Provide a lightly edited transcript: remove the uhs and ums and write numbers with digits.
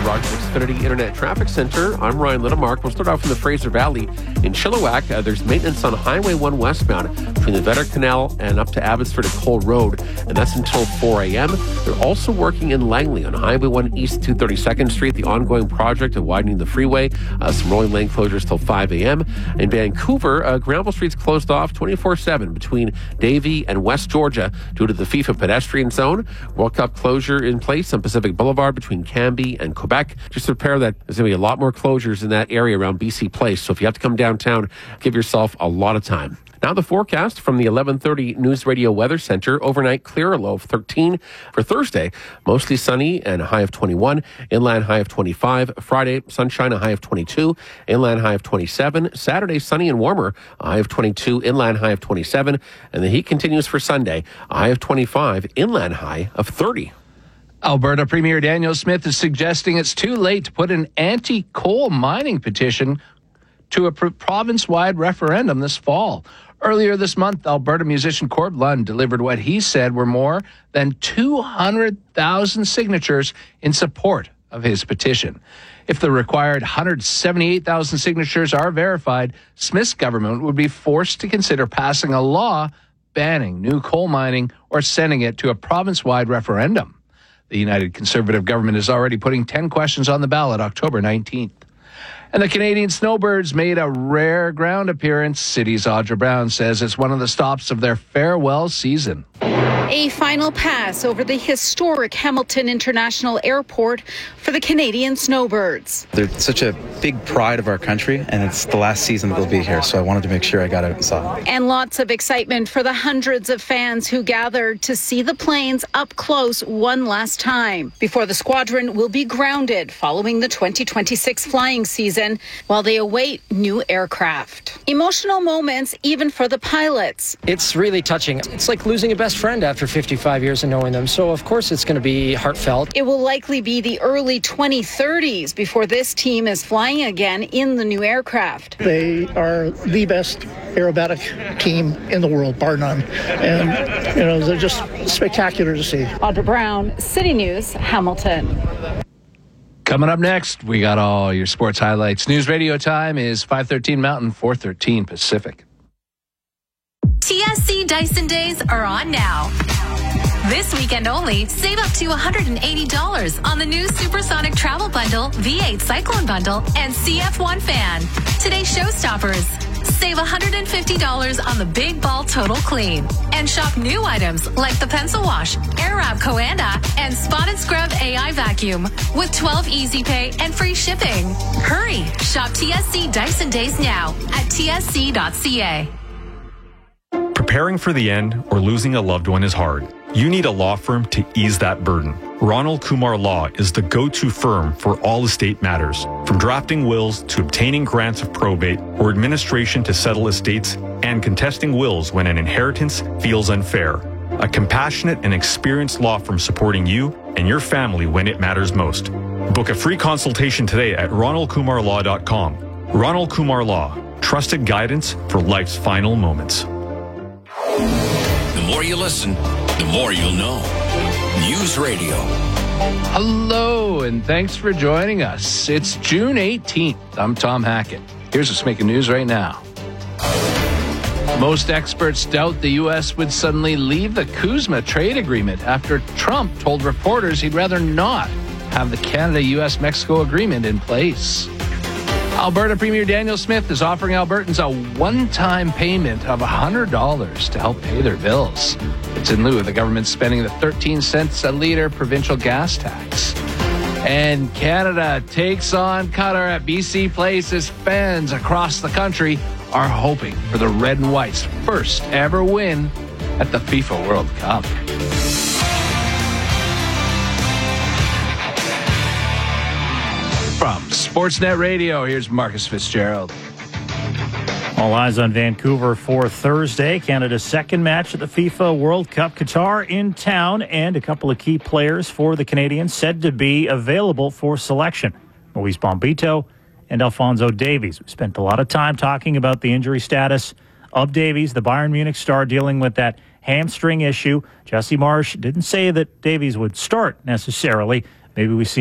Rogers Xfinity Internet Traffic Center. I'm Ryan Littlemark. We'll start off in the Fraser Valley. In Chilliwack, there's maintenance on Highway 1 westbound between the Vetter Canal and up to Abbotsford and Cole Road, and that's until 4 a.m. They're also working in Langley on Highway 1 East 232nd Street, the ongoing project of widening the freeway. Some rolling lane closures till 5 a.m. In Vancouver, Granville Street's closed off 24/7 between Davie and West Georgia due to the FIFA pedestrian zone. World Cup closure in place on Pacific Boulevard between Cambie and Quebec. Just prepare that there's going to be a lot more closures in that area around BC Place. So if you have to come downtown, give yourself a lot of time. Now the forecast from the 11:30 News Radio Weather Center. Overnight clear, a low of 13. For Thursday, mostly sunny and a high of 21. Inland high of 25. Friday, sunshine, a high of 22. Inland high of 27. Saturday, sunny and warmer, a high of 22. Inland high of 27. And the heat continues for Sunday, a high of 25. Inland high of 30. Alberta Premier Danielle Smith is suggesting it's too late to put an anti-coal mining petition to a province-wide referendum this fall. Earlier this month, Alberta musician Corb Lund delivered what he said were more than 200,000 signatures in support of his petition. If the required 178,000 signatures are verified, Smith's government would be forced to consider passing a law banning new coal mining or sending it to a province-wide referendum. The United Conservative government is already putting 10 questions on the ballot October 19th. And the Canadian Snowbirds made a rare ground appearance. City's Audra Brown says it's one of the stops of their farewell season. A final pass over the historic Hamilton International Airport for the Canadian Snowbirds. They're such a big pride of our country, and it's the last season that they'll be here, so I wanted to make sure I got out and saw it. And lots of excitement for the hundreds of fans who gathered to see the planes up close one last time before the squadron will be grounded following the 2026 flying season while they await new aircraft. Emotional moments even for the pilots. It's really touching. It's like losing a best friend after 55 years of knowing them. So, of course, it's going to be heartfelt. It will likely be the early 2030s before this team is flying again in the new aircraft. They are the best aerobatic team in the world, bar none. And, they're just spectacular to see. Audra Brown, City News, Hamilton. Coming up next, we got all your sports highlights. News radio time is 5:13 Mountain, 4:13 Pacific. TSC Dyson Days are on now. This weekend only, save up to $180 on the new Supersonic Travel Bundle, V8 Cyclone Bundle, and CF1 Fan. Today's showstoppers. Save $150 on the Big Ball Total Clean. And shop new items like the Pencil Wash, Airwrap Coanda, and Spot and Scrub AI Vacuum with 12 Easy Pay and free shipping. Hurry! Shop TSC Dyson Days now at tsc.ca. Preparing for the end or losing a loved one is hard. You need a law firm to ease that burden. Ronald Kumar Law is the go-to firm for all estate matters, from drafting wills to obtaining grants of probate or administration to settle estates and contesting wills when an inheritance feels unfair. A compassionate and experienced law firm supporting you and your family when it matters most. Book a free consultation today at ronaldkumarlaw.com. Ronald Kumar Law, trusted guidance for life's final moments. The more you listen, the more you'll know. News Radio. Hello, and thanks for joining us. It's June 18th. I'm Tom Hackett. Here's what's making news right now. Most experts doubt the U.S. would suddenly leave the CUSMA trade agreement after Trump told reporters he'd rather not have the Canada-U.S.-Mexico agreement in place. Alberta Premier Danielle Smith is offering Albertans a one-time payment of $100 to help pay their bills. It's in lieu of the government spending the 13 cents a litre provincial gas tax. And Canada takes on Qatar at BC Place as fans across the country are hoping for the Red and White's first ever win at the FIFA World Cup. From Sportsnet Radio, here's Marcus Fitzgerald. All eyes on Vancouver for Thursday. Canada's second match at the FIFA World Cup. Qatar in town, and a couple of key players for the Canadians said to be available for selection. Luis Bombito and Alphonso Davies. We spent a lot of time talking about the injury status of Davies, the Bayern Munich star, dealing with that hamstring issue. Jesse Marsch didn't say that Davies would start necessarily. Maybe we see